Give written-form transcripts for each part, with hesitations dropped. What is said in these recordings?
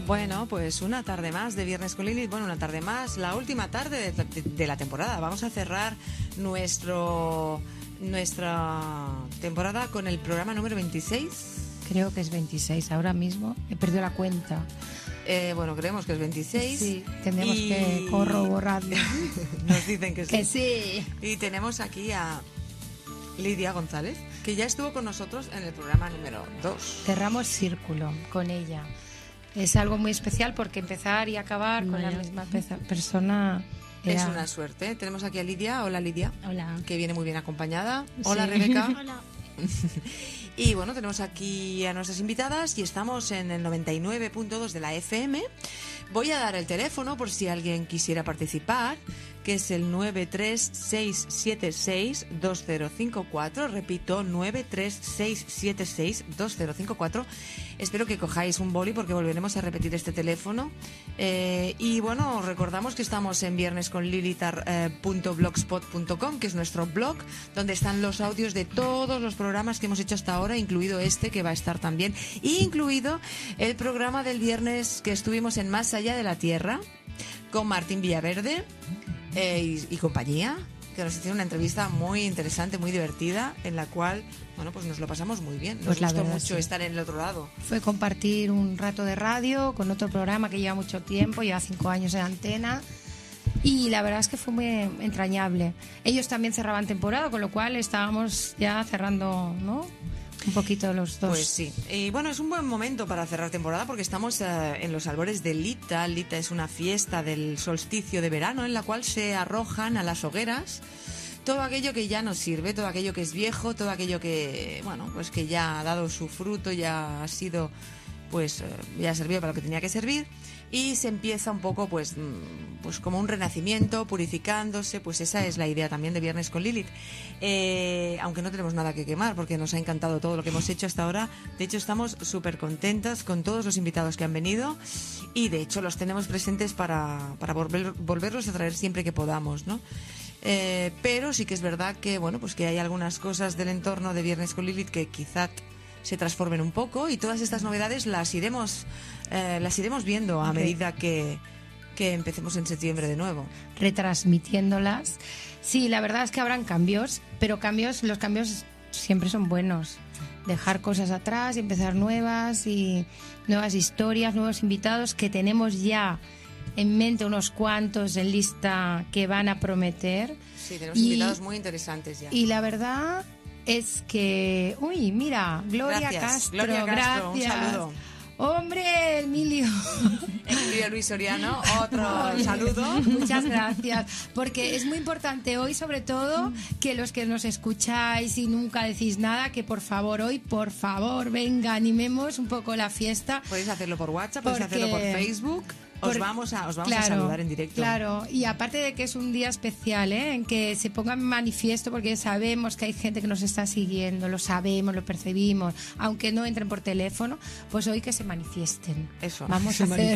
Bueno, pues una tarde más de Viernes con Lilith. Bueno, una tarde más, la última tarde de la temporada. Vamos a cerrar nuestra temporada con el programa número 26. Creo que es 26 ahora mismo. He perdido la cuenta. Bueno, creemos que es 26. Sí, tendremos que corroborarlo. Nos dicen que sí. Que sí. Y tenemos aquí a Lidia González, que ya estuvo con nosotros en el programa número 2. Cerramos círculo con ella. Es algo muy especial porque empezar y acabar con la misma persona es una suerte. Tenemos aquí a Lidia. Hola, Lidia. Hola. Que viene muy bien acompañada. Hola, Rebeca. Hola. Y bueno, tenemos aquí a nuestras invitadas y estamos en el 99.2 de la FM. Voy a dar el teléfono por si alguien quisiera participar, que es el 936762054. Repito, 936762054. Espero que cojáis un boli porque volveremos a repetir este teléfono. Y bueno, os recordamos que estamos en viernesconlilith.blogspot.com, que es nuestro blog, donde están los audios de todos los programas que hemos hecho hasta ahora, incluido este que va a estar también, y incluido el programa del viernes que estuvimos en Más Allá de la Tierra con Martín Villaverde y compañía, que nos hicieron una entrevista muy interesante, muy divertida, en la cual, bueno, pues nos lo pasamos muy bien. Nos gustó mucho estar en el otro lado. Fue compartir un rato de radio con otro programa que lleva mucho tiempo, lleva 5 años en antena, y la verdad es que fue muy entrañable. Ellos también cerraban temporada, con lo cual estábamos ya cerrando, ¿no?, un poquito los dos. Pues sí. Y bueno, es un buen momento para cerrar temporada porque estamos en los albores de Lita. Lita es una fiesta del solsticio de verano en la cual se arrojan a las hogueras todo aquello que ya no sirve, todo aquello que es viejo, todo aquello que, bueno, pues que ya ha dado su fruto, ya ha sido, pues ya ha servido para lo que tenía que servir. Y se empieza un poco, pues como un renacimiento, purificándose. Pues esa es la idea también de Viernes con Lilith. Aunque no tenemos nada que quemar, porque nos ha encantado todo lo que hemos hecho hasta ahora. De hecho, estamos súper contentas con todos los invitados que han venido. Y de hecho, los tenemos presentes para volverlos a traer siempre que podamos, ¿no? Pero sí que es verdad que, bueno, pues que hay algunas cosas del entorno de Viernes con Lilith que quizá se transformen un poco, y todas estas novedades las iremos viendo a medida que empecemos en septiembre de nuevo. Retransmitiéndolas. Sí, la verdad es que habrán cambios, pero los cambios siempre son buenos. Dejar cosas atrás y empezar nuevas, y nuevas historias, nuevos invitados que tenemos ya en mente, unos cuantos en lista que van a prometer. Sí, tenemos invitados muy interesantes ya. Y la verdad es que, uy, mira, Gloria Castro, gracias. Un saludo. Hombre, Emilio Luis Soriano, otro saludo. Muchas gracias, porque es muy importante hoy, sobre todo, que los que nos escucháis y nunca decís nada, que por favor, venga, animemos un poco la fiesta. Podéis hacerlo por WhatsApp, podéis hacerlo por Facebook. Os vamos a saludar en directo. Claro, y aparte de que es un día especial, en que se ponga en manifiesto, porque sabemos que hay gente que nos está siguiendo, lo sabemos, lo percibimos, aunque no entren por teléfono, pues hoy que se manifiesten. Eso. Vamos a hacer.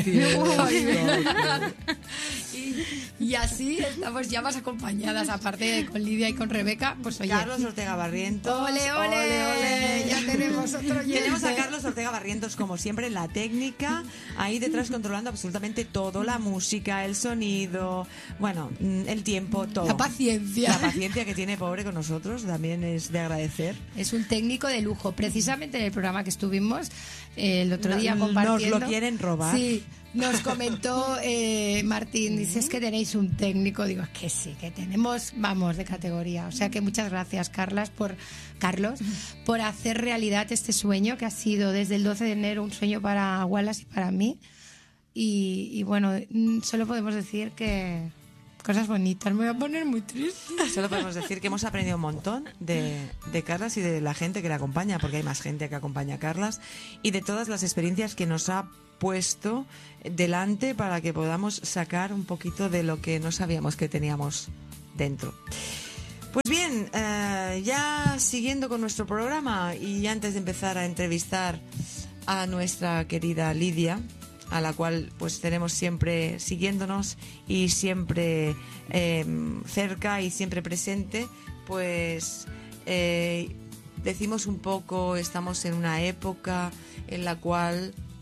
y así estamos ya más acompañadas, aparte de con Lidia y con Rebeca, pues oye. Carlos Ortega Barrientos. ¡Ole, ole! Ya tenemos otro oyente. Tenemos a Carlos Ortega Barrientos, como siempre, en la técnica, ahí detrás controlando absolutamente todo, la música, el sonido, bueno, el tiempo, todo. La paciencia que tiene, pobre, con nosotros, también es de agradecer. Es un técnico de lujo. Precisamente en el programa que estuvimos el otro día compartiendo, nos lo quieren robar. Sí, nos comentó Martín, dice, es que tenéis un técnico. Digo, es que sí, que tenemos, vamos, de categoría. O sea que muchas gracias, Carlos, por hacer realidad este sueño que ha sido desde el 12 de enero un sueño para Wallace y para mí. Y bueno, solo podemos decir que cosas bonitas. Me voy a poner muy triste. Solo podemos decir que hemos aprendido un montón de Carlas y de la gente que la acompaña, porque hay más gente que acompaña a Carlas, y de todas las experiencias que nos ha puesto delante para que podamos sacar un poquito de lo que no sabíamos que teníamos dentro. Pues bien, ya siguiendo con nuestro programa, y antes de empezar a entrevistar a nuestra querida Lidia, a la cual pues tenemos siempre siguiéndonos y siempre cerca y siempre presente, pues decimos un poco, estamos en una época en la cual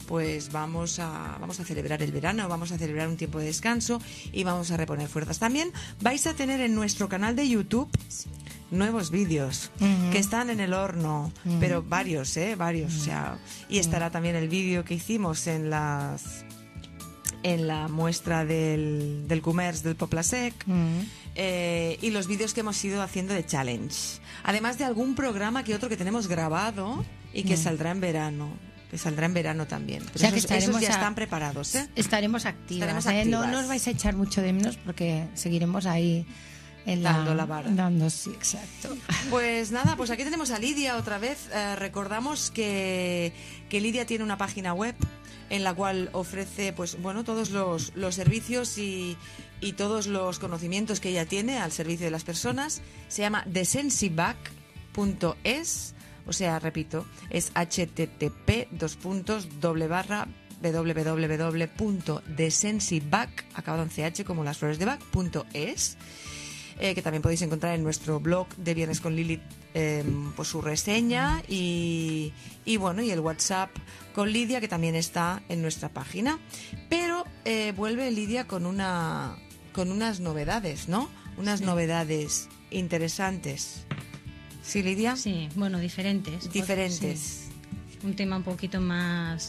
pues vamos a celebrar el verano, vamos a celebrar un tiempo de descanso y vamos a reponer fuerzas. También vais a tener en nuestro canal de YouTube nuevos vídeos que están en el horno, pero varios, o sea, y estará también el vídeo que hicimos en la muestra del Comerç del Poble Sec, y los vídeos que hemos ido haciendo de challenge, además de algún programa que otro que tenemos grabado y que saldrá en verano. Que saldrá en verano también. Pero o sea, esos ya están preparados, ¿eh? Estaremos activas. Activas. No os vais a echar mucho de menos porque seguiremos ahí dando la vara. Sí, exacto. Pues nada, pues aquí tenemos a Lidia otra vez. Recordamos que Lidia tiene una página web en la cual ofrece, pues bueno, todos los servicios y todos los conocimientos que ella tiene al servicio de las personas. Se llama thesensiback.es. O sea, repito, es http://www.thesensiback, acabado en ch como las flores de Bach.es, que también podéis encontrar en nuestro blog de Viernes con Lili, pues su reseña y bueno, y el WhatsApp con Lidia, que también está en nuestra página. Pero vuelve Lidia con unas novedades, ¿no? Unas novedades interesantes. ¿Sí, Lidia? Sí, bueno, diferentes. Diferentes. Sí. Un tema un poquito más...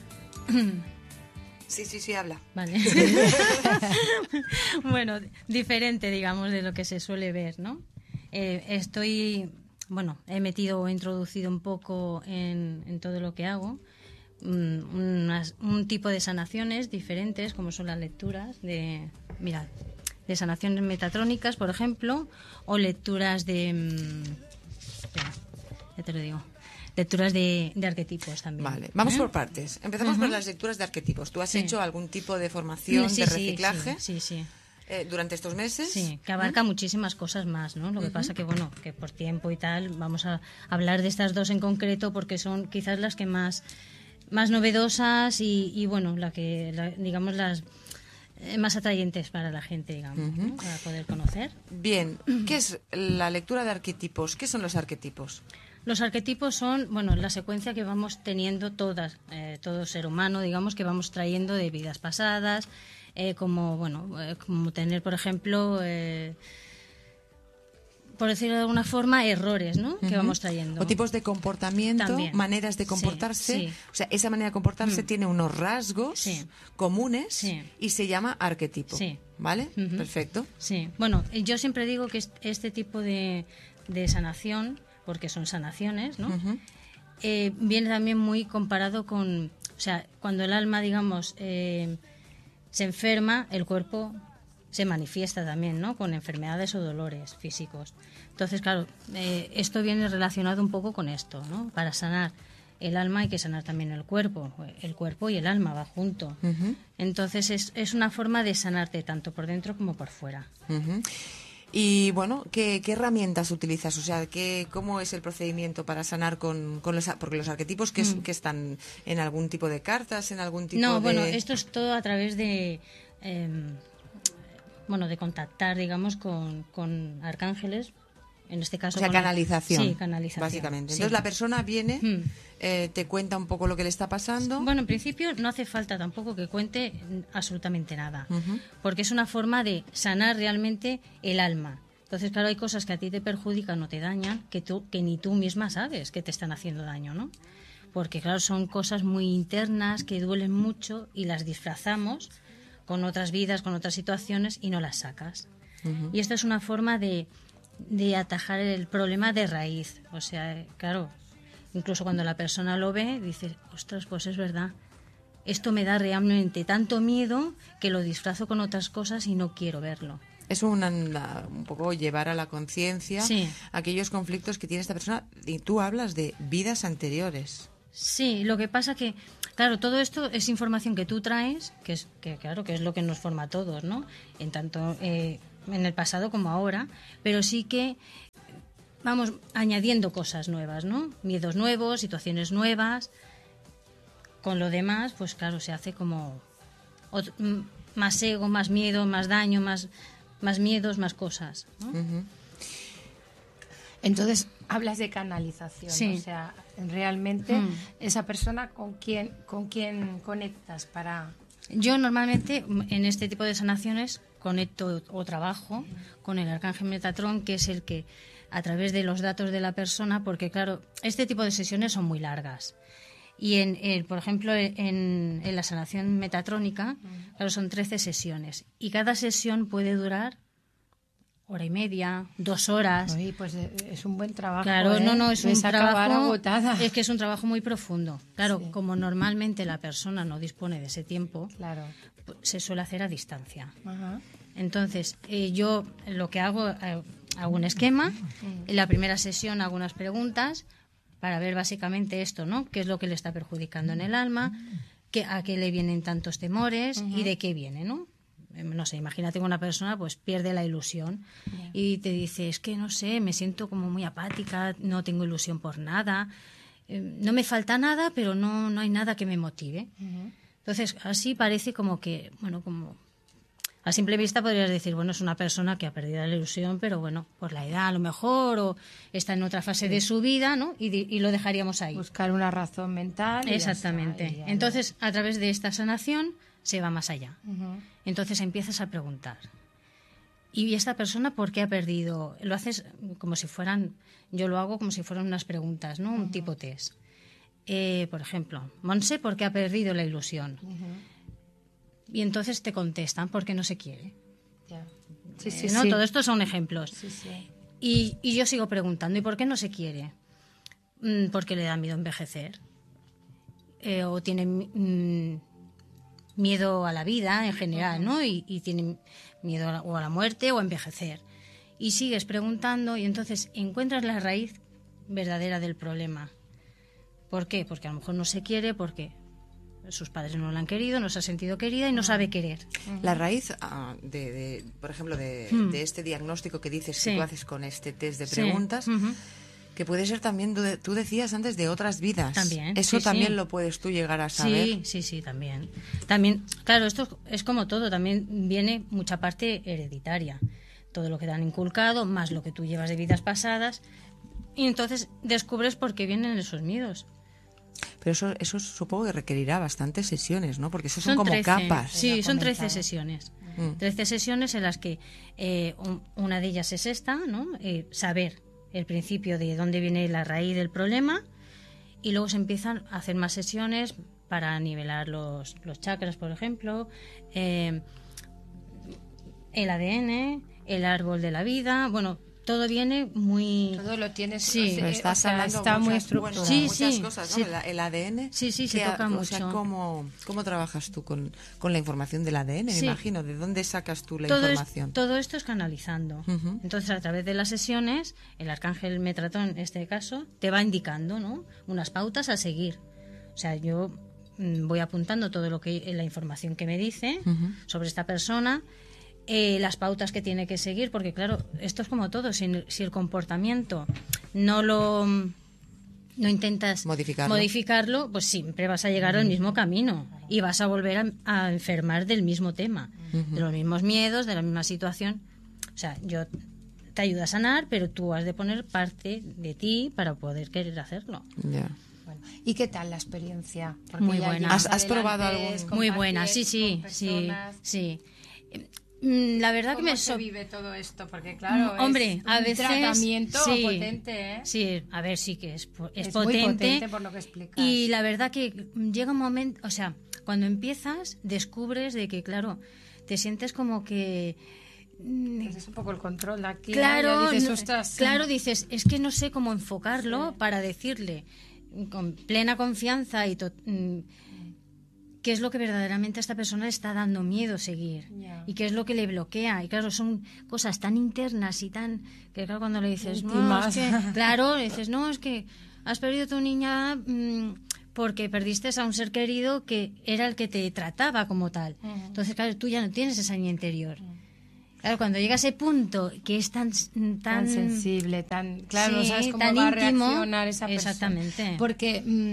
Sí, habla. Vale. Bueno, diferente, digamos, de lo que se suele ver, ¿no? He metido o introducido un poco en todo lo que hago un tipo de sanaciones diferentes, como son las lecturas de sanaciones metatrónicas, por ejemplo, o lecturas de... ya te lo digo. Lecturas de arquetipos también. Vale, vamos por partes. Empezamos por las lecturas de arquetipos. ¿Tú has hecho algún tipo de formación de reciclaje durante estos meses? Sí, que abarca muchísimas cosas más, ¿no? Lo que pasa que por tiempo y tal vamos a hablar de estas dos en concreto porque son quizás las que más novedosas y bueno, digamos las más atrayentes para la gente, digamos, ¿no? Para poder conocer. Bien, ¿qué es la lectura de arquetipos? ¿Qué son los arquetipos? Los arquetipos son, la secuencia que vamos teniendo todo ser humano, digamos, que vamos trayendo de vidas pasadas, como tener, por ejemplo, por decirlo de alguna forma, errores, ¿no? Que vamos trayendo. O tipos de comportamiento, también. Maneras de comportarse. Sí. O sea, esa manera de comportarse tiene unos rasgos comunes y se llama arquetipo. Sí. ¿Vale? Perfecto. Sí. Bueno, yo siempre digo que este tipo de sanación, porque son sanaciones, ¿no? Viene también muy comparado con... O sea, cuando el alma, digamos, se enferma, el cuerpo se manifiesta también, ¿no? Con enfermedades o dolores físicos. Entonces, claro, esto viene relacionado un poco con esto, ¿no? Para sanar el alma hay que sanar también el cuerpo y el alma va junto. Entonces es una forma de sanarte tanto por dentro como por fuera. Y bueno, ¿qué herramientas utilizas? O sea, ¿cómo es el procedimiento para sanar porque los arquetipos que están en algún tipo de cartas, en algún tipo de... No, bueno, esto es todo a través de... de contactar, digamos, con arcángeles, en este caso... O sea, canalización. Sí, canalización. Básicamente. Sí. Entonces la persona viene, te cuenta un poco lo que le está pasando. Bueno, en principio no hace falta tampoco que cuente absolutamente nada, porque es una forma de sanar realmente el alma. Entonces, claro, hay cosas que a ti te perjudican o te dañan que ni tú misma sabes que te están haciendo daño, ¿no? Porque, claro, son cosas muy internas que duelen mucho y las disfrazamos con otras vidas, con otras situaciones y no las sacas. Y esto es una forma de atajar el problema de raíz. O sea, claro, incluso cuando la persona lo ve, dice, ostras, pues es verdad, esto me da realmente tanto miedo que lo disfrazo con otras cosas y no quiero verlo. Es un poco llevar a la conciencia aquellos conflictos que tiene esta persona. Y tú hablas de vidas anteriores. Sí, lo que pasa que, claro, todo esto es información que tú traes, que es lo que nos forma a todos, ¿no? En tanto en el pasado como ahora, pero sí que vamos añadiendo cosas nuevas, ¿no? Miedos nuevos, situaciones nuevas. Con lo demás, pues claro, se hace como más ego, más miedo, más daño, más miedos, más cosas, ¿no? Entonces, hablas de canalización, Sí. o sea, realmente esa persona con quién conectas para... Yo normalmente en este tipo de sanaciones conecto o trabajo con el arcángel Metatrón, que es el que, a través de los datos de la persona, porque claro, este tipo de sesiones son muy largas. Y por ejemplo, en la sanación metatrónica, claro, son 13 sesiones. Y cada sesión puede durar 1:30, 2 horas. Oye, pues es un buen trabajo. Claro, no, es un acabar trabajo. agotada. Es que es un trabajo muy profundo. Claro, Sí. como normalmente la persona no dispone de ese tiempo, Claro. pues, se suele hacer a distancia. Ajá. Entonces, yo lo que hago, hago un esquema. En la primera sesión hago unas preguntas para ver básicamente esto, ¿no? ¿Qué es lo que le está perjudicando en el alma? ¿A qué le vienen tantos temores? ¿Y de qué viene, no? No sé, imagínate que una persona pues pierde la ilusión y te dice, es que no sé, me siento como muy apática, no tengo ilusión por nada, no me falta nada, pero no hay nada que me motive. Entonces, así parece como que, bueno, como a simple vista podrías decir, bueno, es una persona que ha perdido la ilusión, pero bueno, por la edad a lo mejor, o está en otra fase de su vida, ¿no? Y lo dejaríamos ahí. Buscar una razón mental. Y Exactamente. ya está, y ya Entonces, a través de esta sanación se va más allá. Ujú. Entonces empiezas a preguntar. ¿Y esta persona por qué ha perdido? Lo haces como si fueran, yo lo hago como si fueran unas preguntas, ¿no? Un tipo test. Por ejemplo, Monse, ¿por qué ha perdido la ilusión? Y entonces te contestan, porque no se quiere. Ya. Sí, sí, ¿No? sí. Todo esto son ejemplos. Sí, sí. Y yo sigo preguntando, ¿y por qué no se quiere? Porque le da miedo envejecer. O tiene miedo a la vida en general, ¿no? Y tiene miedo o a la muerte o a envejecer. Y sigues preguntando y entonces encuentras la raíz verdadera del problema. ¿Por qué? Porque a lo mejor no se quiere, porque sus padres no la han querido, no se ha sentido querida y no sabe querer. La raíz, por ejemplo, de este diagnóstico que dices Sí. que tú haces con este test de Sí. preguntas, Ujú. que puede ser también, tú decías antes, de otras vidas. También, Eso sí, también sí. lo puedes tú llegar a saber. Sí, también. También, claro, esto es como todo, también viene mucha parte hereditaria. Todo lo que te han inculcado, más lo que tú llevas de vidas pasadas, y entonces descubres por qué vienen esos miedos. Pero eso supongo que requerirá bastantes sesiones, ¿no? Porque eso son como 13, capas. Sí, son 13 comentado. sesiones. Mm. 13 sesiones en las que una de ellas es esta, ¿no? Saber el principio de dónde viene la raíz del problema, y luego se empiezan a hacer más sesiones para nivelar los chakras, por ejemplo, el ADN, el árbol de la vida, bueno, todo viene muy... Todo lo tienes. Sí. Pero estás o sea, hablando está muy muchas, estructurado. Sí, muchas sí, cosas, ¿no? sí. El ADN. Sí, se toca o sea, mucho. ¿cómo trabajas tú con la información del ADN? Me Sí. imagino. ¿De dónde sacas tú la todo información? todo esto es canalizando. Ujú. Entonces, a través de las sesiones, el arcángel Metatron, en este caso, te va indicando, ¿no? Unas pautas a seguir. O sea, yo voy apuntando todo lo que la información que me dice sobre esta persona, las pautas que tiene que seguir, porque claro, esto es como todo. Si el comportamiento no intentas modificarlo, pues siempre vas a llegar al mismo camino y vas a volver a enfermar del mismo tema, de los mismos miedos, de la misma situación. O sea, yo te ayudo a sanar, pero tú has de poner parte de ti para poder querer hacerlo. Ya. Bueno, ¿y qué tal la experiencia? Porque Muy ya buena. llevas ¿Has probado adelante, algún? con Muy buena, sí, pacientes, sí, con sí, personas. sí. La verdad que ¿Cómo me se vive todo esto? Porque claro, hombre, es a un veces tratamiento sí, potente, ¿eh? Sí, a ver, sí que es muy potente, potente por lo que explicas. y la verdad que llega un momento, o sea, cuando empiezas descubres de que, claro, te sientes como que Es un poco el control de aquí. claro, ¿no? Ya dices, ostras, claro, dices, es que no sé cómo enfocarlo para decirle con plena confianza qué es lo que verdaderamente a esta persona le está dando miedo seguir Ya. y qué es lo que le bloquea. Y claro, son cosas tan internas y tan... que claro, cuando le dices, no, Íntimas. es que... Claro, le dices, no, es que has perdido a tu niña porque perdiste a un ser querido que era el que te trataba como tal. Entonces, claro, tú ya no tienes esa niña interior. Claro, cuando llega a ese punto que es tan tan sensible, tan claro, Sí, no sabes cómo tan va a íntimo. reaccionar esa persona. Exactamente. Porque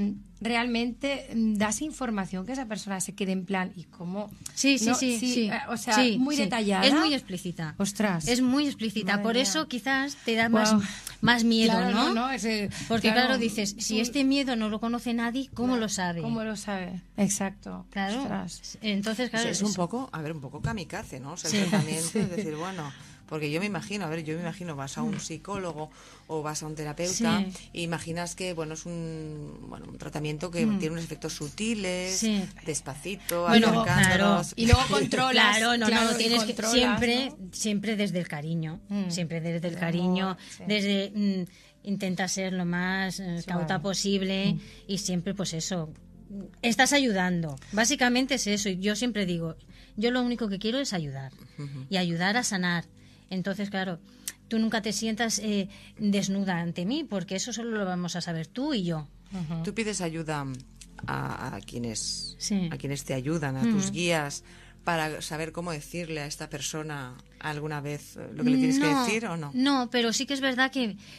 realmente das información que esa persona se quede en plan, ¿y cómo? Sí. O sea, Sí, muy sí. detallada. Es muy explícita. Ostras. Es muy explícita. Madre Por mía. eso quizás te da Guau. más miedo, Claro, ¿no? Porque claro, dices, si este miedo no lo conoce nadie, ¿cómo lo sabe? ¿Cómo lo sabe? Exacto. Claro. Ostras. Entonces, claro, Es un poco, un poco kamikaze, ¿no? O sea, el tratamiento es decir, bueno, porque yo me imagino, vas a un psicólogo o vas a un terapeuta e imaginas que, bueno, es un tratamiento que tiene unos efectos sutiles, despacito, bueno, acercándonos. Y luego controlas. Claro, tienes que controlas, siempre desde el cariño, siempre desde el cariño, desde intenta ser lo más cauta posible y siempre pues eso, estás ayudando. Básicamente es eso, y yo siempre digo, yo lo único que quiero es ayudar y ayudar a sanar. Entonces, claro, tú nunca te sientas desnuda ante mí, porque eso solo lo vamos a saber tú y yo. Tú pides ayuda a quienes te ayudan, a Mm. tus guías, para saber cómo decirle a esta persona alguna vez lo que le tienes que decir, ¿o no? No, pero sí que es verdad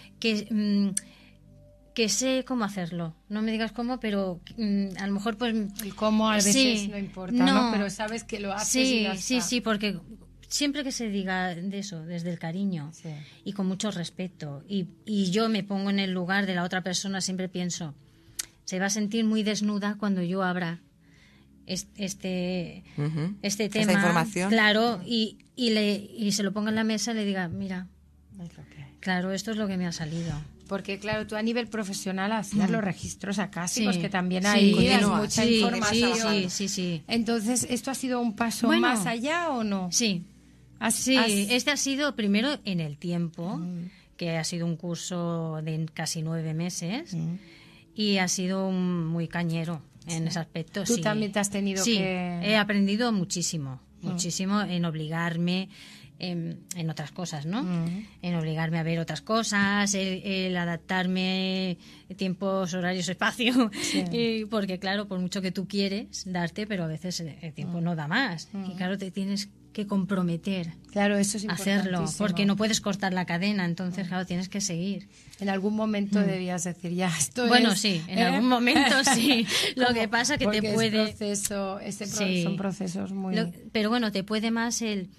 que sé cómo hacerlo. No me digas cómo, pero a lo mejor pues... El cómo a veces no importa, ¿no? Pero sabes que lo haces y ya está. Sí, porque siempre que se diga de eso, desde el cariño y con mucho respeto, y yo me pongo en el lugar de la otra persona, siempre pienso, se va a sentir muy desnuda cuando yo abra este tema, esta información. claro, y se lo ponga en la mesa y le diga, mira, claro, esto es lo que me ha salido. Porque, claro, tú a nivel profesional hacías los registros acásicos, Sí, que también sí, hay continúa. mucha información. Sí. Entonces, ¿esto ha sido un paso más allá o no? Sí. Este ha sido primero en el tiempo, que ha sido un curso de casi 9 meses y ha sido muy cañero en ese aspecto. Tú también te has tenido que... he aprendido muchísimo en obligarme en otras cosas, ¿no? En obligarme a ver otras cosas, el adaptarme tiempos, horarios, espacio, porque claro, por mucho que tú quieres darte, pero a veces el tiempo no da más y claro, te tienes que comprometer, claro, eso es hacerlo, porque no puedes cortar la cadena, entonces claro, tienes que seguir. En algún momento debías decir, ya, esto bueno, es... sí, en algún momento sí. Lo que pasa que te puede... Son procesos muy... pero bueno, te puede más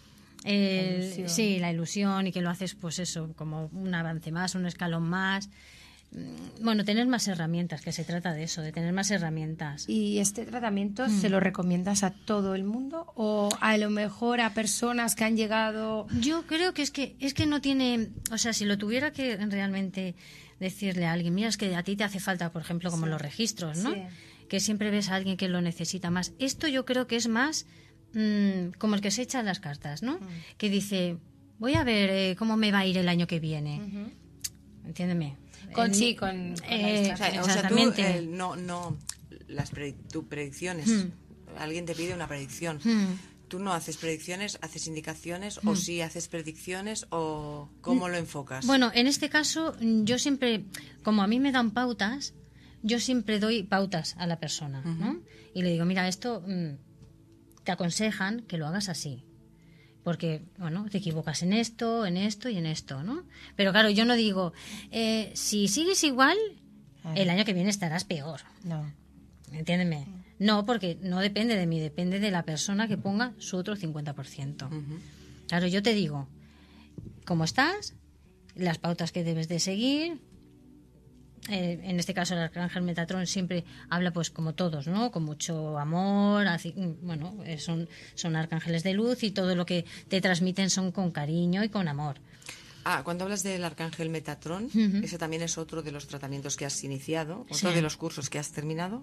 la ilusión. ilusión y que lo haces, pues eso, como un avance más, un escalón más. Bueno, tener más herramientas, que se trata de eso, de tener más herramientas. ¿Y este tratamiento se lo recomiendas a todo el mundo o a lo mejor a personas que han llegado? Yo creo que es que no tiene, o sea, si lo tuviera que realmente decirle a alguien, mira, es que a ti te hace falta, por ejemplo, como los registros, ¿no? Que siempre ves a alguien que lo necesita más. Esto yo creo que es más como el que se echa las cartas, ¿no? Que dice, voy a ver cómo me va a ir el año que viene. Entiéndeme. Con o sea, tú tus predicciones, alguien te pide una predicción, tú no haces predicciones, haces indicaciones, o sí haces predicciones, o ¿cómo lo enfocas? Bueno, en este caso yo siempre, como a mí me dan pautas, yo siempre doy pautas a la persona, ¿no? Y le digo, mira, esto te aconsejan que lo hagas así. Porque, bueno, te equivocas en esto y en esto, ¿no? Pero claro, yo no digo, si sigues igual, el año que viene estarás peor. No. Entiéndeme. No, porque no depende de mí, depende de la persona que ponga su otro 50%. Claro, yo te digo, ¿cómo estás? Las pautas que debes de seguir. En este caso el arcángel Metatrón siempre habla pues como todos, ¿no? Con mucho amor, bueno, son arcángeles de luz y todo lo que te transmiten son con cariño y con amor. Cuando hablas del arcángel Metatrón, ese también es otro de los tratamientos que has iniciado, otro de los cursos que has terminado.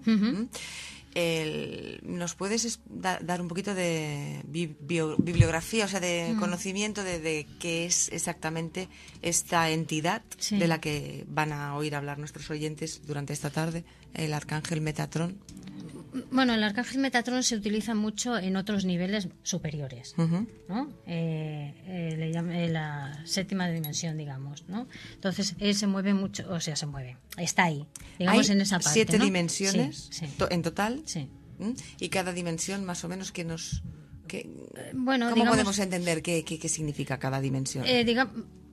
¿Nos puedes dar un poquito de bibliografía, o sea, de conocimiento de qué es exactamente esta entidad de la que van a oír hablar nuestros oyentes durante esta tarde, el arcángel Metatrón? Bueno, el arcángel Metatrón se utiliza mucho en otros niveles superiores, ¿no? Le llaman la séptima dimensión, digamos, ¿no? Entonces, él se mueve mucho, o sea, está ahí, digamos, en esa parte, 7 ¿no? dimensiones en total. Sí. Y cada dimensión, más o menos, bueno, ¿cómo podemos entender qué significa cada dimensión?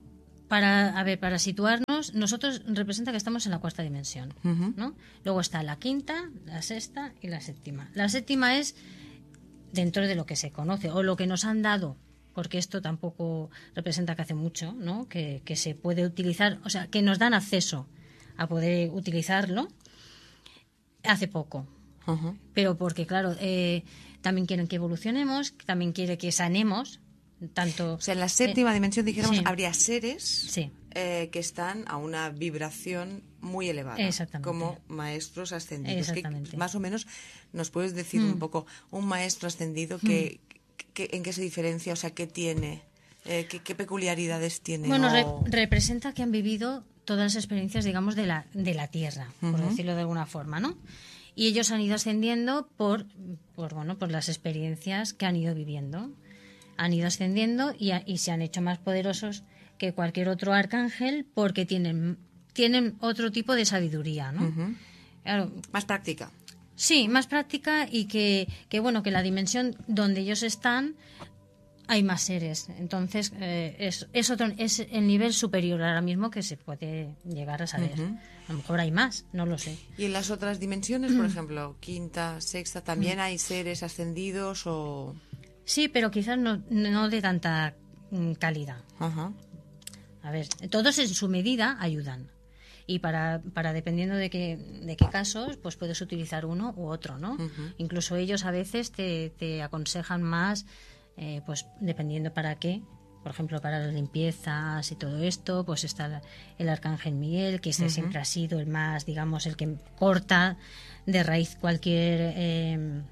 para situarnos, nosotros representa que estamos en la cuarta dimensión, ¿no? Luego está la quinta, la sexta y la séptima. La séptima es dentro de lo que se conoce o lo que nos han dado, porque esto tampoco representa que hace mucho, ¿no? Que se puede utilizar, o sea, que nos dan acceso a poder utilizarlo hace poco. Pero porque, claro, también quieren que evolucionemos, también quiere que sanemos. Tanto, o sea, en la séptima dimensión, dijéramos, sí. habría seres Sí. Que están a una vibración muy elevada, como maestros ascendidos. Exactamente. Que más o menos nos puedes decir un poco, un maestro ascendido, ¿en qué se diferencia? O sea, ¿qué tiene? ¿Qué peculiaridades tiene? Bueno, representa que han vivido todas las experiencias, digamos, de la Tierra, por decirlo de alguna forma, ¿no? Y ellos han ido ascendiendo por las experiencias que han ido viviendo. Han ido ascendiendo y se han hecho más poderosos que cualquier otro arcángel porque tienen otro tipo de sabiduría, ¿no? Claro, más práctica. Sí, más práctica y que la dimensión donde ellos están hay más seres. Entonces es el nivel superior ahora mismo que se puede llegar a saber. A lo mejor hay más, no lo sé. ¿Y en las otras dimensiones, por ejemplo, quinta, sexta, también hay seres ascendidos o...? Sí, pero quizás no de tanta calidad. A ver, todos en su medida ayudan. Y para dependiendo de qué casos, pues puedes utilizar uno u otro, ¿no? Incluso ellos a veces te aconsejan más, pues dependiendo para qué. Por ejemplo, para las limpiezas y todo esto, pues está el Arcángel Miguel, que siempre ha sido el más, digamos, el que corta de raíz cualquier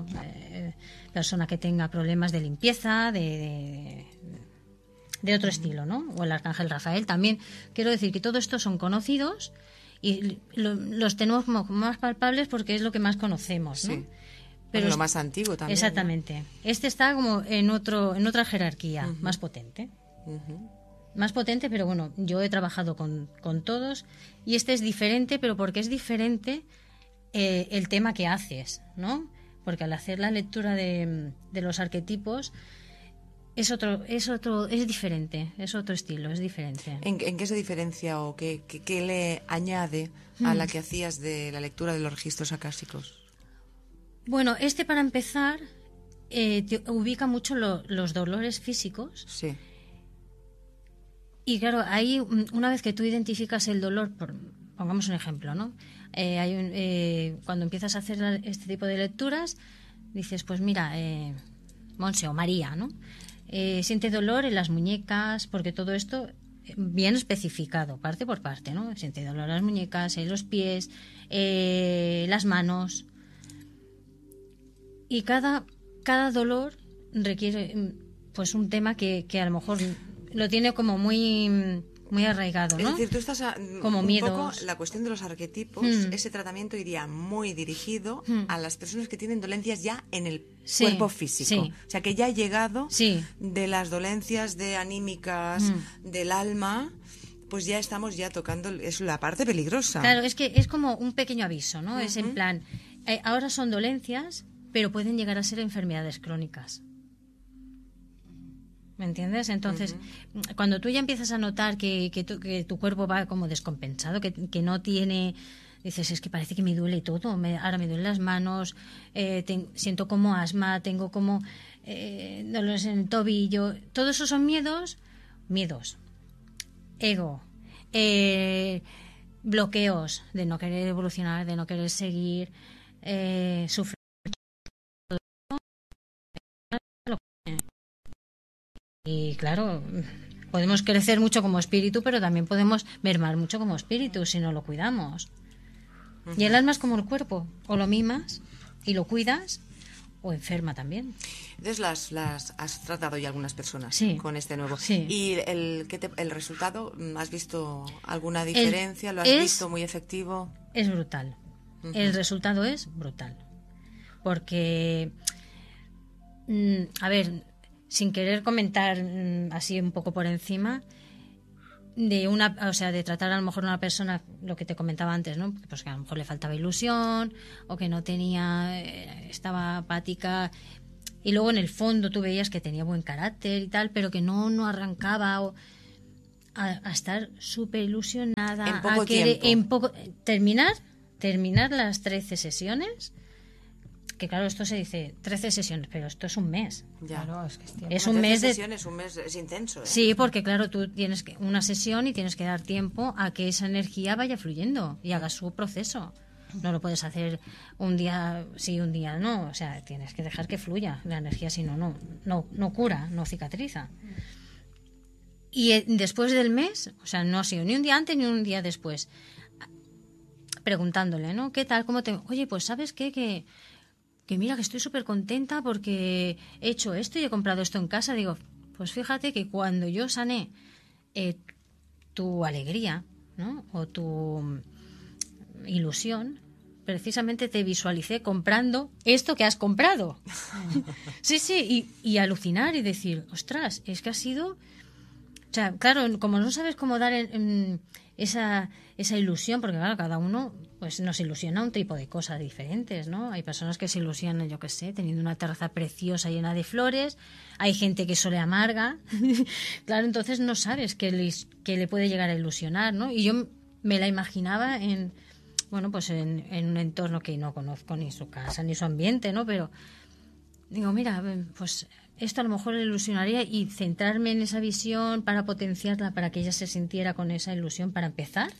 persona que tenga problemas de limpieza, de otro estilo, ¿no? O el Arcángel Rafael también. Quiero decir que todo esto son conocidos y los tenemos como más palpables porque es lo que más conocemos, ¿no? Sí. Pero lo más antiguo también. Exactamente. ¿No? Este está como en otra jerarquía, más potente. Más potente, pero bueno, yo he trabajado con todos y este es diferente, pero porque es diferente el tema que haces, ¿no? Porque al hacer la lectura de los arquetipos es diferente, es otro estilo, es diferente. ¿En qué se diferencia o qué le añade a la que hacías de la lectura de los registros acásicos? Bueno, para empezar, te ubica mucho los dolores físicos. Sí. Y claro, ahí una vez que tú identificas el dolor, pongamos un ejemplo, ¿no? Cuando empiezas a hacer este tipo de lecturas, dices, pues mira, Monse o María, ¿no? Siente dolor en las muñecas, porque todo esto bien especificado, parte por parte, ¿no? Siente dolor en las muñecas, en los pies, las manos. Y cada dolor requiere pues un tema que a lo mejor lo tiene como muy arraigado, ¿no? Es decir, tú estás como un miedos. poco la cuestión de los arquetipos, ese tratamiento iría muy dirigido a las personas que tienen dolencias ya en el cuerpo físico. Sí. O sea, que ya ha llegado de las dolencias anímicas del alma, pues ya estamos tocando es la parte peligrosa. Claro, es que es como un pequeño aviso, ¿no? Es en plan, ahora son dolencias, pero pueden llegar a ser enfermedades crónicas. ¿Me entiendes? Entonces, cuando tú ya empiezas a notar que tu cuerpo va como descompensado, que no tiene... Dices, es que parece que me duele todo. Ahora me duelen las manos, siento como asma, tengo como dolores en el tobillo. Todos esos son miedos. Ego. Bloqueos de no querer evolucionar, de no querer seguir, sufrir. Y claro, podemos crecer mucho como espíritu, pero también podemos mermar mucho como espíritu si no lo cuidamos. Y el alma es como el cuerpo, o lo mimas y lo cuidas, o enferma también. Entonces las has tratado ya algunas personas con este nuevo. Sí. ¿Y el resultado? ¿Has visto alguna diferencia? ¿Lo has visto muy efectivo? Es brutal. El resultado es brutal. Porque, a ver, sin querer comentar así un poco por encima, de tratar a lo mejor a una persona, lo que te comentaba antes, ¿no? Pues que a lo mejor le faltaba ilusión o que no tenía, estaba apática, y luego en el fondo tú veías que tenía buen carácter y tal, pero que no arrancaba. a estar súper ilusionada, En poco a querer, tiempo. terminar las 13 sesiones, que claro, esto se dice 13 sesiones, pero esto es un mes. Ya. Claro, es que es tiempo. Es un mes de... sesiones, un mes es intenso, ¿eh? Sí, porque claro, tú tienes una sesión y tienes que dar tiempo a que esa energía vaya fluyendo y haga su proceso. No lo puedes hacer un día sí, un día no. O sea, tienes que dejar que fluya la energía, si no cura, no cicatriza. Y después del mes, o sea, no ha sido ni un día antes ni un día después, preguntándole, ¿no? ¿Qué tal? ¿Cómo te...? Oye, pues ¿sabes qué? Que mira, que estoy súper contenta porque he hecho esto y he comprado esto en casa. Digo, pues fíjate que cuando yo sané tu alegría, ¿no? O tu ilusión, precisamente te visualicé comprando esto que has comprado. Sí, y alucinar y decir, ostras, es que ha sido... O sea, claro, como no sabes cómo dar esa ilusión, porque claro, cada uno pues nos ilusiona un tipo de cosas diferentes, ¿no? Hay personas que se ilusionan, yo qué sé, teniendo una terraza preciosa llena de flores, hay gente que eso le amarga, claro, entonces no sabes qué le puede llegar a ilusionar, ¿no? Y yo me la imaginaba en un entorno que no conozco ni su casa ni su ambiente, ¿no? Pero digo, mira, pues esto a lo mejor le ilusionaría y centrarme en esa visión para potenciarla, para que ella se sintiera con esa ilusión para empezar.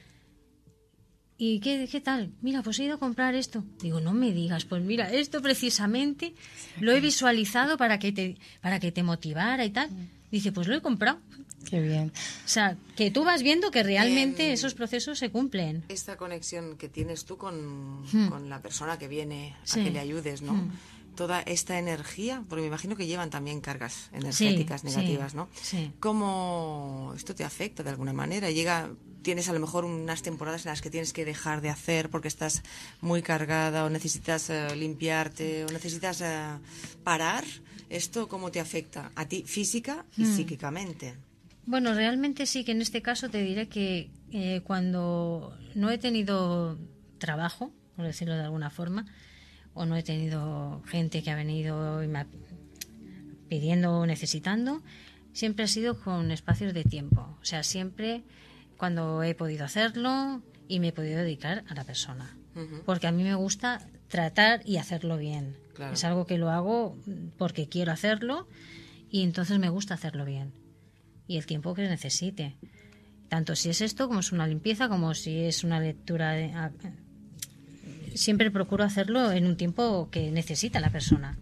¿Y qué tal? Mira, pues he ido a comprar esto. Digo, no me digas, pues mira, esto precisamente lo he visualizado para que te motivara y tal. Dice, pues lo he comprado. Qué bien. O sea, que tú vas viendo que realmente esos procesos se cumplen. Esta conexión que tienes tú con la persona que viene a Sí. que le ayudes, ¿no? Toda esta energía, porque me imagino que llevan también cargas energéticas Sí, negativas, sí, ¿no? sí. ¿Cómo esto te afecta de alguna manera? Tienes a lo mejor unas temporadas en las que tienes que dejar de hacer porque estás muy cargada o necesitas limpiarte o necesitas parar. ¿Esto cómo te afecta a ti física y psíquicamente? Bueno, realmente sí que en este caso te diré que cuando no he tenido trabajo, por decirlo de alguna forma, o no he tenido gente que ha venido y me pidiendo o necesitando, siempre ha sido con espacios de tiempo. O sea, siempre cuando he podido hacerlo y me he podido dedicar a la persona. Porque a mí me gusta tratar y hacerlo bien. Claro. Es algo que lo hago porque quiero hacerlo y entonces me gusta hacerlo bien. Y el tiempo que necesite. Tanto si es esto, como es una limpieza, como si es una lectura. Siempre procuro hacerlo en un tiempo que necesita la persona.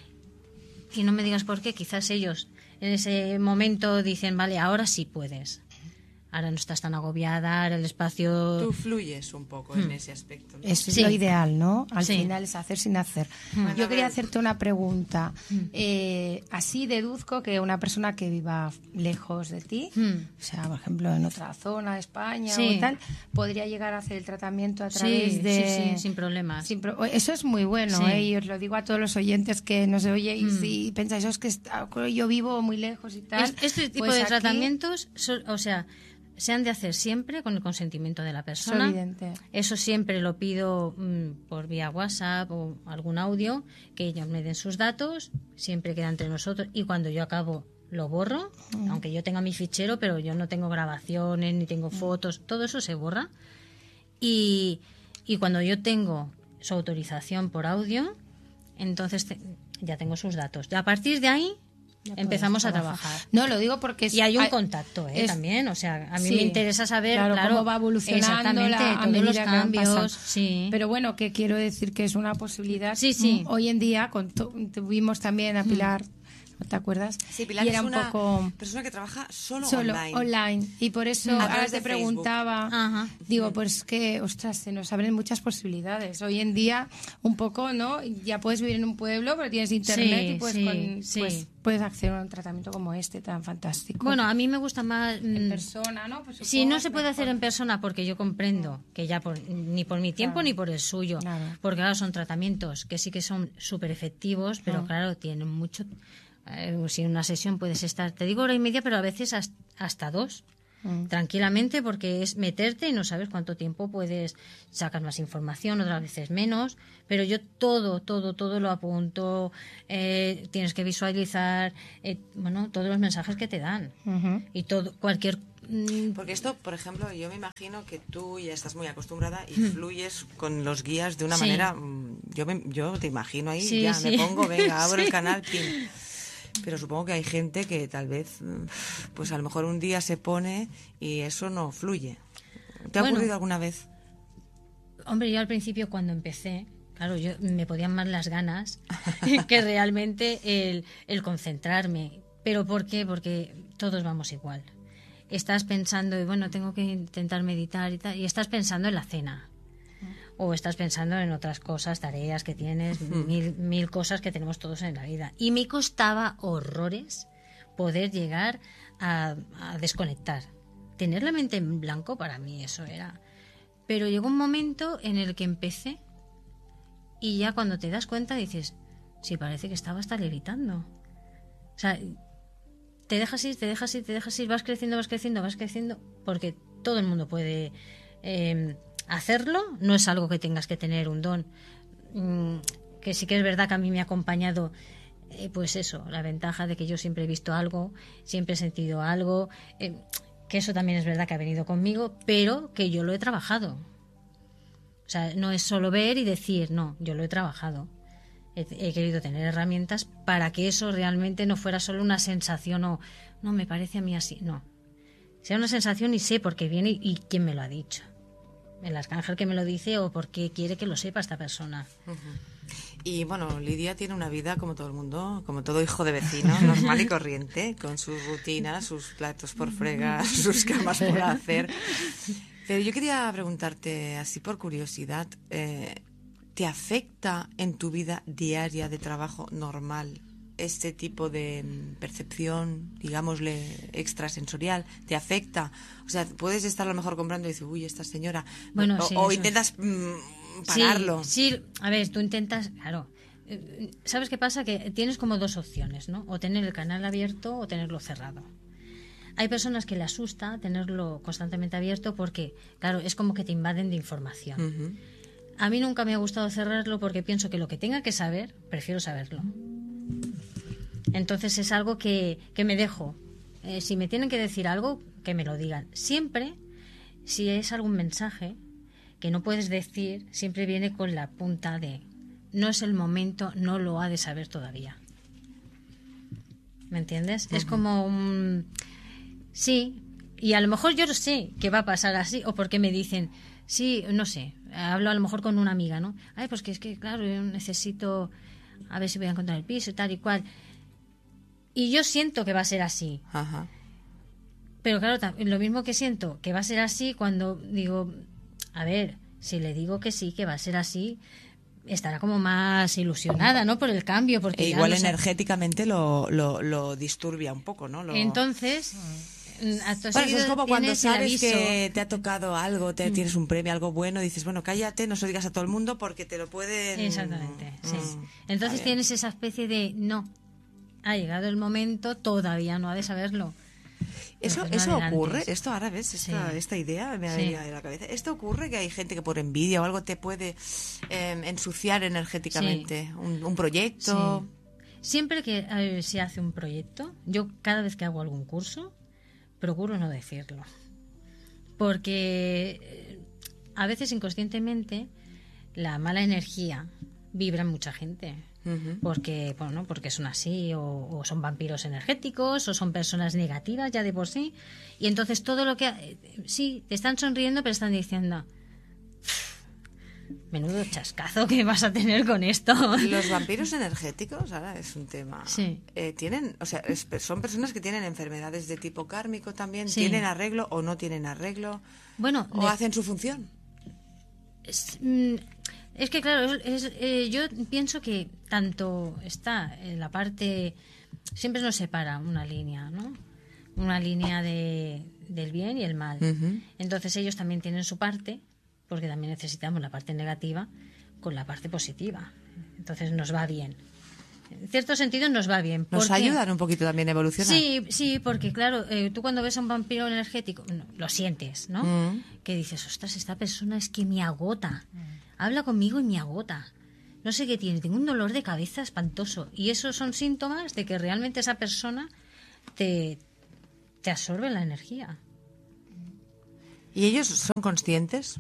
Y no me digas por qué, quizás ellos en ese momento dicen, vale, ahora sí puedes. Ahora no estás tan agobiada, ahora el espacio... Tú fluyes un poco en ese aspecto, ¿no? Eso es Sí. lo ideal, ¿no? Al Sí. final es hacer sin hacer. Bueno, Yo a quería ver. hacerte una pregunta. Así deduzco que una persona que viva lejos de ti, o sea, por ejemplo, en otra zona de España Sí. o tal, podría llegar a hacer el tratamiento a Sí, través de... sí, sin problemas. Eso es muy bueno, Sí. Y os lo digo a todos los oyentes que nos oyeis y pensáis, "Oh, es que yo vivo muy lejos y tal". Este tipo Pues de aquí tratamientos, o sea, se han de hacer siempre con el consentimiento de la es persona. evidente. Eso siempre lo pido por vía WhatsApp o algún audio, que ellos me den sus datos, siempre queda entre nosotros y cuando yo acabo lo borro, aunque yo tenga mi fichero, pero yo no tengo grabaciones ni tengo fotos, todo eso se borra. Y cuando yo tengo su autorización por audio, entonces ya tengo sus datos. Y a partir de ahí empezamos a trabajar. No, lo digo porque... Y hay un contacto también, o sea, a mí Sí, me interesa saber, claro, cómo va evolucionando exactamente a todos medida los que van cambios. pasando. Sí. Pero bueno, que quiero decir que es una posibilidad. Sí, sí. Hoy en día tuvimos también a Pilar, ¿no te acuerdas? Sí, Pilar y es era un una poco persona que trabaja solo online. Y por eso A ahora través te de Facebook. preguntaba, Ajá. digo, pues que, ostras, se nos abren muchas posibilidades. Hoy en día, un poco, ¿no? Ya puedes vivir en un pueblo, pero tienes internet Sí, y pues, sí. pues puedes acceder a un tratamiento como este tan fantástico. Bueno, a mí me gusta más... en persona, ¿no? Pues Si supongo no es se puede mejor. hacer en persona, porque yo comprendo que ya ni por mi tiempo Claro. ni por el suyo, Claro. porque claro, son tratamientos que sí que son súper efectivos, pero claro, tienen mucho... si en una sesión puedes estar, te digo hora y media, pero a veces hasta 2. Tranquilamente, porque es meterte y no sabes cuánto tiempo puedes sacar más información, otras veces menos, pero yo todo lo apunto, tienes que visualizar, todos los mensajes que te dan Ujú. y todo, cualquier Porque esto, por ejemplo, yo me imagino que tú ya estás muy acostumbrada y fluyes con los guías de una Sí. manera... Yo te imagino ahí, Sí, ya sí. me pongo, venga, abro el Sí. canal, pim. Pero supongo que hay gente que tal vez, pues a lo mejor un día se pone y eso no fluye. ¿Te ha Bueno. ocurrido alguna vez? Hombre, yo al principio cuando empecé, claro, yo me podían más las ganas que realmente el concentrarme. ¿Pero por qué? Porque todos vamos igual. Estás pensando, y bueno, tengo que intentar meditar y tal, y estás pensando en la cena. O estás pensando en otras cosas, tareas que tienes, mil cosas que tenemos todos en la vida. Y me costaba horrores poder llegar a desconectar. Tener la mente en blanco para mí eso era... Pero llegó un momento en el que empecé y ya cuando te das cuenta dices, sí, parece que estaba hasta levitando. O sea, te dejas ir, te dejas ir, te dejas ir, vas creciendo, porque todo el mundo puede hacerlo. No es algo que tengas que tener un don. Que sí que es verdad que a mí me ha acompañado, pues eso, la ventaja de que yo siempre he visto algo, siempre he sentido algo... que eso también es verdad que ha venido conmigo, pero que yo lo he trabajado. O sea, no es solo ver y decir, no, yo lo he trabajado. He querido tener herramientas para que eso realmente no fuera solo una sensación o, no, me parece a mí así, no. Sea una sensación y sé por qué viene y quién me lo ha dicho. El arcángel que me lo dice o por qué quiere que lo sepa esta persona. Y bueno, Lidia tiene una vida como todo el mundo, como todo hijo de vecino, normal y corriente, con sus rutinas, sus platos por fregar, sus camas por hacer. Pero yo quería preguntarte, así por curiosidad, ¿te afecta en tu vida diaria de trabajo normal este tipo de percepción, digámosle, extrasensorial? ¿Te afecta? O sea, puedes estar a lo mejor comprando y dices, uy, esta señora... Bueno, o intentas... pararlo. Sí, a ver, tú intentas, claro. ¿Sabes qué pasa? Que tienes como dos opciones, ¿no? O tener el canal abierto o tenerlo cerrado. Hay personas que le asusta tenerlo constantemente abierto porque, claro, es como que te invaden de información. Uh-huh. A mí nunca me ha gustado cerrarlo porque pienso que lo que tenga que saber, prefiero saberlo. Entonces es algo que me dejo. Si me tienen que decir algo, que me lo digan. Siempre, si es algún mensaje que no puedes decir, siempre viene con la punta de no es el momento, no lo ha de saber todavía. ¿Me entiendes? Uh-huh. Es como un... Sí, y a lo mejor yo no sé qué va a pasar así, o porque me dicen, sí, no sé, hablo a lo mejor con una amiga, ¿no? Ay, pues que es que, claro, yo necesito a ver si voy a encontrar el piso y tal y cual. Y yo siento que va a ser así. Ajá. Pero claro, lo mismo que siento que va a ser así cuando digo... A ver, si le digo que sí, que va a ser así, estará como más ilusionada, ¿no? Por el cambio. Porque igual energéticamente lo disturbia un poco, ¿no? Entonces, bueno, es como cuando sabes que te ha tocado algo, tienes un premio, algo bueno, dices, bueno, cállate, no se lo digas a todo el mundo porque te lo pueden... Exactamente, sí. Entonces tienes esa especie de, no, ha llegado el momento, todavía no ha de saberlo. Eso ocurre, esto ahora ves, esta idea me ha venido de la cabeza. ¿Esto ocurre que hay gente que por envidia o algo te puede ensuciar energéticamente un proyecto? Sí. Siempre que se hace un proyecto, yo cada vez que hago algún curso, procuro no decirlo. Porque a veces inconscientemente la mala energía vibra en mucha gente. Porque son así, o son vampiros energéticos, o son personas negativas ya de por sí, y entonces todo lo que sí, te están sonriendo pero están diciendo, menudo chascazo que vas a tener con esto. Los vampiros energéticos, ahora es un tema, sí. Son personas que tienen enfermedades de tipo kármico también, sí. ¿Tienen arreglo o no tienen arreglo? Bueno, ¿o hacen su función? Es que claro, yo pienso que tanto está en la parte, siempre nos separa una línea, ¿no? Una línea del bien y el mal. Uh-huh. Entonces ellos también tienen su parte, porque también necesitamos la parte negativa con la parte positiva. Entonces nos va bien. En cierto sentido nos va bien. Nos ayudan un poquito también a evolucionar. Sí, porque claro, tú cuando ves a un vampiro energético, lo sientes, ¿no? Uh-huh. Que dices, ostras, esta persona es que me agota. Habla conmigo y me agota. No sé qué tiene, tengo un dolor de cabeza espantoso. Y esos son síntomas de que realmente esa persona te absorbe la energía. ¿Y ellos son conscientes?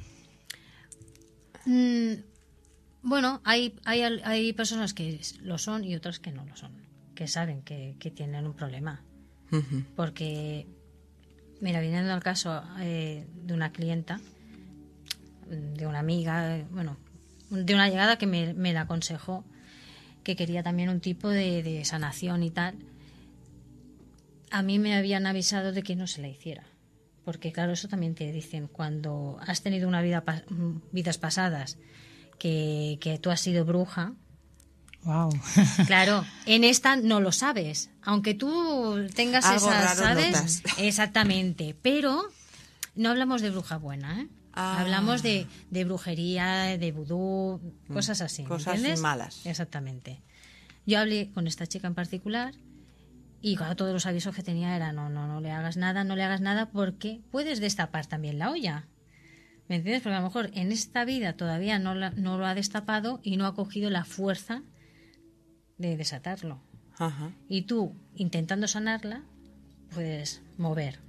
Bueno, hay personas que lo son y otras que no lo son, que saben que tienen un problema. Ujú. Porque, mira, viniendo al caso de una clienta, de una amiga, bueno, de una llegada que me la aconsejó, que quería también un tipo de sanación y tal. A mí me habían avisado de que no se la hiciera. Porque, claro, eso también te dicen. Cuando has tenido vidas pasadas que tú has sido bruja, Wow. claro, en esta no lo sabes. Aunque tú tengas Algo esas, raro ¿sabes? notas. Exactamente. Pero no hablamos de bruja buena, ¿eh? Ah. Hablamos de brujería, de vudú, cosas así. Cosas ¿entiendes? malas. Exactamente. Yo hablé con esta chica en particular y claro, todos los avisos que tenía era no le hagas nada porque puedes destapar también la olla. ¿Me entiendes? Porque a lo mejor en esta vida todavía no lo ha destapado y no ha cogido la fuerza de desatarlo. Ajá. Y tú, intentando sanarla, puedes mover.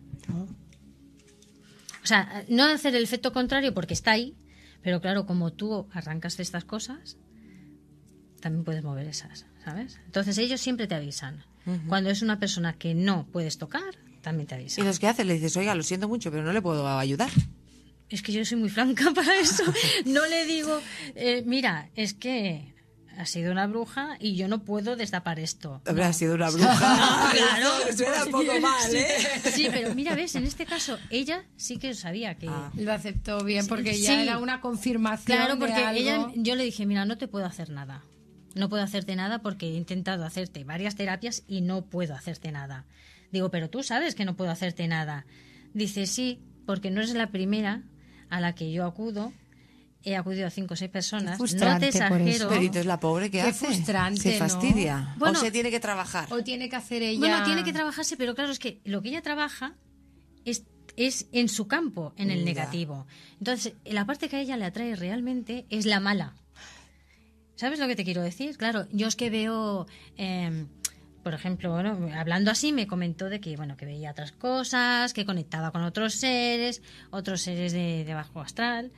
O sea, no hacer el efecto contrario porque está ahí, pero claro, como tú arrancas de estas cosas, también puedes mover esas, ¿sabes? Entonces ellos siempre te avisan. Cuando es una persona que no puedes tocar, también te ¿Y avisan. los que hacen? Le dices, oiga, lo siento mucho, pero no le puedo ayudar. Es que yo soy muy franca para eso. No le digo, mira, es que ha sido una bruja y yo no puedo destapar esto. Habrá No. sido una bruja. Claro. Suena un poco mal, ¿eh? Sí, pero mira, ves, en este caso, ella sí que sabía que... Lo aceptó bien porque ya Sí. era una confirmación. Claro, de porque algo. yo le dije, mira, no te puedo hacer nada. No puedo hacerte nada porque he intentado hacerte varias terapias y no puedo hacerte nada. Digo, pero tú sabes que no puedo hacerte nada. Dice, sí, porque no es la primera a la que yo acudo. He acudido a 5 o 6 personas. Qué No frustrante te por eso. exagero. Pero entonces la pobre, ¿qué Qué hace? frustrante, Se ¿no? fastidia. Bueno, o se tiene que trabajar. O tiene que hacer ella. Bueno, tiene que trabajarse, pero claro, es que lo que ella trabaja es en su campo, en el Ya. negativo. Entonces, la parte que a ella le atrae realmente es la mala. ¿Sabes lo que te quiero decir? Claro, yo es que veo, por ejemplo, bueno, hablando así, me comentó de que, bueno, que veía otras cosas, que conectaba con otros seres de bajo astral.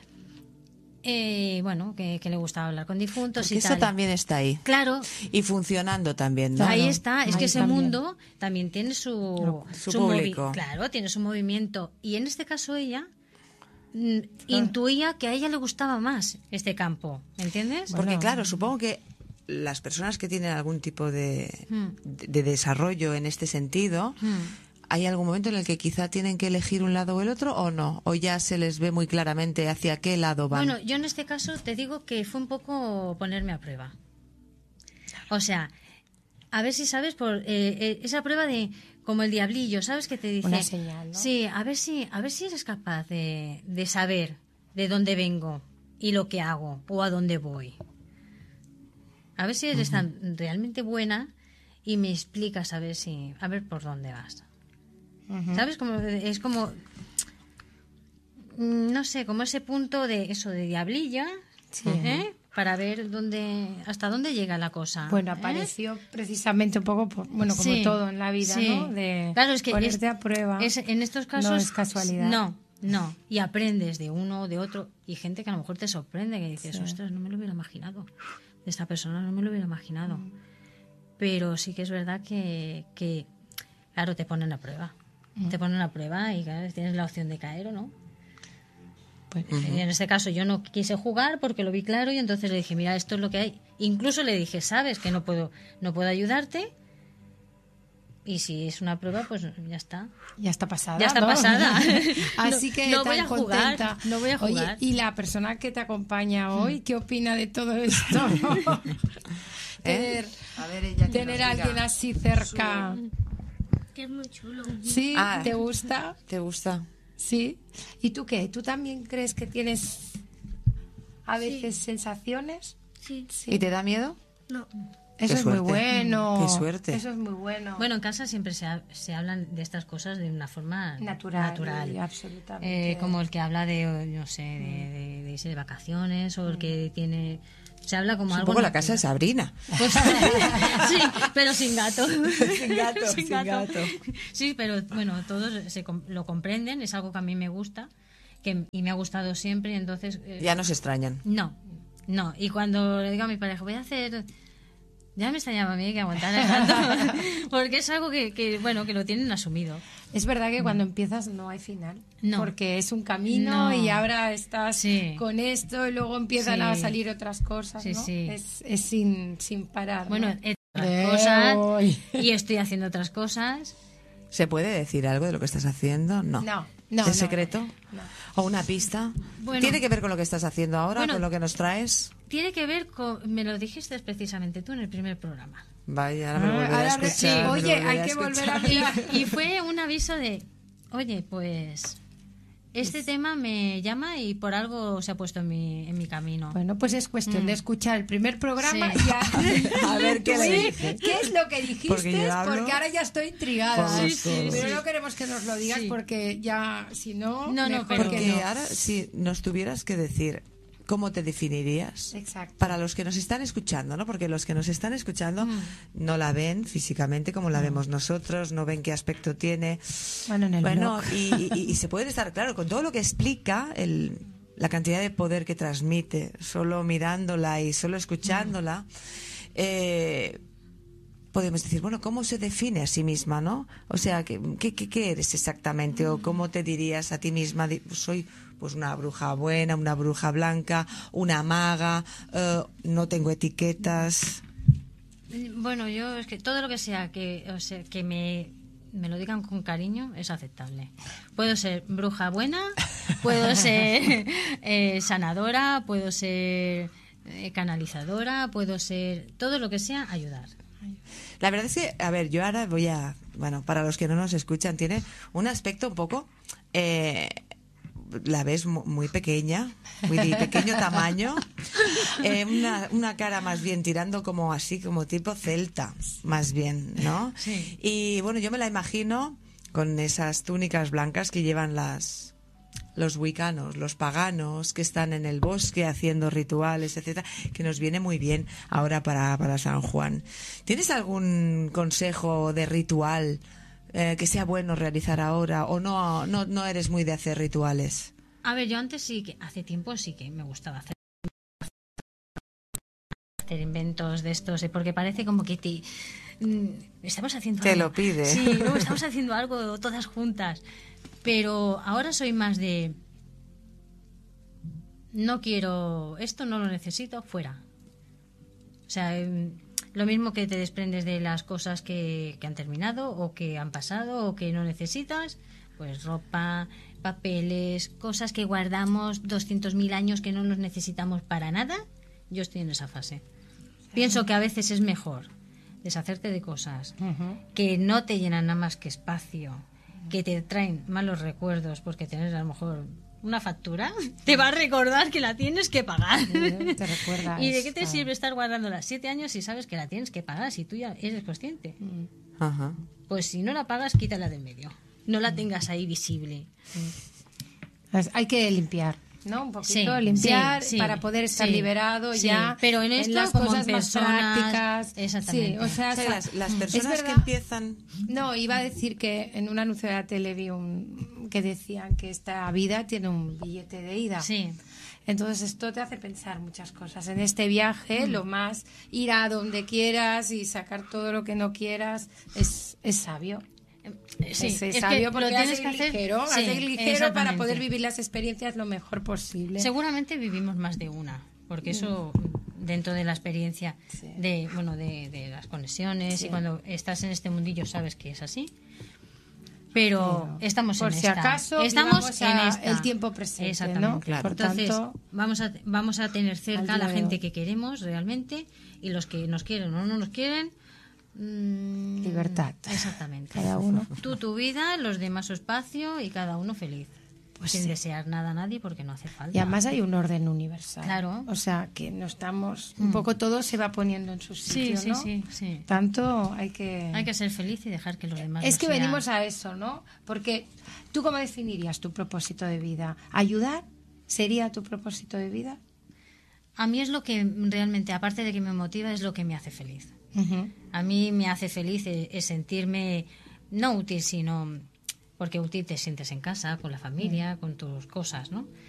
Bueno, que le gustaba hablar con difuntos Porque y eso tal. también está ahí. Claro, Y funcionando también, ¿no? ahí está. Es ahí que ese también. mundo también tiene su público. claro, tiene su movimiento. Y en este caso ella intuía que a ella le gustaba más este campo, ¿me entiendes? Porque claro, supongo que las personas que tienen algún tipo de desarrollo en este sentido, ¿hay algún momento en el que quizá tienen que elegir un lado o el otro o no? ¿O ya se les ve muy claramente hacia qué lado van? Bueno, yo en este caso te digo que fue un poco ponerme a prueba. O sea, a ver si sabes por esa prueba de como el diablillo, ¿sabes? Que te dice Una señal, ¿no? Sí, a ver si eres capaz de saber de dónde vengo y lo que hago o a dónde voy. A ver si eres tan realmente buena y me explicas a ver por dónde vas. ¿Sabes? Es como no sé, como ese punto de eso de diablilla, ¿eh? Para ver hasta dónde llega la cosa. Bueno, ¿eh? apareció precisamente un poco, como Sí, todo en la vida, sí. ¿no? De Claro, es que ponerte a prueba. en estos casos no es casualidad. No. Y aprendes de uno o de otro. Y gente que a lo mejor te sorprende, que dices, ostras, no me lo hubiera imaginado. De esta persona no me lo hubiera imaginado. Pero sí que es verdad que claro, te ponen a prueba. Te ponen a prueba y claro, tienes la opción de caer o no. Pues, Y en este caso yo no quise jugar porque lo vi claro y entonces le dije, mira, esto es lo que hay. Incluso le dije, sabes que no puedo ayudarte y si es una prueba, pues ya está. ya está pasada. Ya está ¿no? pasada. Así que no tan voy a jugar, contenta. no voy a Oye, jugar. y la persona que te acompaña hoy, ¿qué opina de todo esto? A ver, ella que Tener nos a diga. alguien así cerca. Que es muy chulo. ¿Sí? Ah. ¿Te gusta? ¿Te gusta? Sí. ¿Y tú qué? ¿Tú también crees que tienes a veces sensaciones? Sí. ¿Y te da miedo? No. Eso Qué es muy suerte. bueno. Qué suerte. Eso es muy bueno. Bueno, en casa siempre se hablan de estas cosas de una forma natural. y absolutamente. Como el que habla de, no sé, de irse de vacaciones o el que tiene Se habla como Es un algo poco la natural. casa de Sabrina. Pues, sí, pero sin gato. Sin gato. Sí, pero bueno, todos lo comprenden, es algo que a mí me gusta y me ha gustado siempre, entonces... Ya nos extrañan. No. Y cuando le digo a mi pareja, voy a hacer... Ya me extrañaba a mí que aguantar el gato, porque es algo que lo tienen asumido. Es verdad que cuando empiezas no hay final, No. porque es un camino y ahora estás con esto y luego empiezan a salir otras cosas, Sí, ¿no? sí. Es sin parar. Bueno, ¿no? he hecho otras cosas y estoy haciendo otras cosas. ¿Se puede decir algo de lo que estás haciendo? No. ¿Es secreto? No. ¿O una pista? Bueno. ¿Tiene que ver con lo que estás haciendo ahora, Bueno. con lo que nos traes? Tiene que ver con... Me lo dijiste precisamente tú en el primer programa. Vaya, ahora me lo volveré a ahora escuchar. me lo oye, volveré hay a que escuchar. volver a mirar. Y fue un aviso de, oye, pues este tema me llama y por algo se ha puesto en mi camino. Bueno, pues es cuestión de escuchar el primer programa Sí. y A ver qué le intuir dices. qué es lo que dijiste, Porque yo hablo porque ahora ya estoy intrigada. por los codos. Pero no queremos que nos lo digas Sí. porque ya, si no, No, mejor pero- que Porque no. ahora, si nos tuvieras que decir cómo te definirías, Exacto. para los que nos están escuchando, ¿no? Porque los que nos están escuchando no la ven físicamente como la vemos nosotros, no ven qué aspecto tiene. Bueno, en el blog. y se pueden estar, claro, con todo lo que explica, la cantidad de poder que transmite, solo mirándola y solo escuchándola, podemos decir, bueno, ¿cómo se define a sí misma, no? O sea, ¿qué eres exactamente? ¿O cómo te dirías a ti misma? Soy pues una bruja buena, una bruja blanca, una maga, no tengo etiquetas. Bueno, yo es que todo lo que sea que me lo digan con cariño es aceptable. Puedo ser bruja buena, puedo ser sanadora, puedo ser canalizadora, puedo ser todo lo que sea, ayudar. La verdad es que, a ver, yo ahora bueno, para los que no nos escuchan, tiene un aspecto un poco, la ves muy pequeña, muy de pequeño tamaño, una cara más bien tirando como así, como tipo celta, más bien, ¿no? Sí. Y bueno, yo me la imagino con esas túnicas blancas que llevan los wiccanos, los paganos que están en el bosque haciendo rituales, etcétera, que nos viene muy bien ahora para San Juan. ¿Tienes algún consejo de ritual que sea bueno realizar ahora o no eres muy de hacer rituales? A ver, yo antes sí que, hace tiempo sí que me gustaba hacer inventos de estos, porque parece como que estamos haciendo Te algo. lo pide. Sí, luego estamos haciendo algo todas juntas. Pero ahora soy más de no quiero esto, no lo necesito, fuera. O sea, lo mismo que te desprendes de las cosas que han terminado o que han pasado o que no necesitas, pues ropa, papeles, cosas que guardamos 200.000 años que no nos necesitamos para nada. Yo estoy en esa fase. Pienso que a veces es mejor deshacerte de cosas que no te llenan nada más que espacio, que te traen malos recuerdos, porque tienes a lo mejor una factura, te va a recordar que la tienes que pagar. Te recuerda ¿Y de qué te esto. sirve estar guardándola 7 años si sabes que la tienes que pagar, si tú ya eres consciente? Ajá. Pues si no la pagas, quítala del medio. No la tengas ahí visible. Hay que limpiar, ¿no? Un poquito Sí, limpiar sí, para poder estar sí, liberado sí. ya. Pero en esto, las como cosas en más personas, prácticas. exactamente. Sí, o sea, O sea, las es personas que verdad. empiezan... No, iba a decir que en un anuncio de la tele vi que decían que esta vida tiene un billete de ida. Sí. Entonces esto te hace pensar muchas cosas. En este viaje, lo más ir a donde quieras y sacar todo lo que no quieras es sabio. Sí, es es sabio que porque lo hace tienes ir que hacer. ligero, Sí, hace ir ligero para exactamente. poder vivir las experiencias lo mejor posible. Seguramente vivimos más de una, porque eso dentro de la experiencia Sí. de las conexiones Sí. y cuando estás en este mundillo sabes que es así. Pero estamos por en si esta. acaso, Estamos vivamos en a esta. el tiempo presente, Exactamente. ¿no? Claro. Por Entonces, tanto, vamos a tener cerca a al la día de gente hoy. que queremos realmente, y los que nos quieren o no nos quieren. Libertad. Exactamente. Cada uno. Tú tu vida, los demás su espacio y cada uno feliz. Pues sin sí. desear nada a nadie porque no hace falta. Y además hay un orden universal. Claro. O sea, que no estamos... Un poco todo se va poniendo en su sitio, sí, ¿no? sí. Tanto hay que... Hay que ser feliz y dejar que los demás Es lo que sean. venimos a eso, ¿no? Porque ¿tú cómo definirías tu propósito de vida? ¿Ayudar sería tu propósito de vida? a mí es lo que realmente, aparte de que me motiva, es lo que me hace feliz. Ujú. A mí me hace feliz es sentirme no útil, sino porque útil te sientes en casa, con la familia, con tus cosas, ¿no?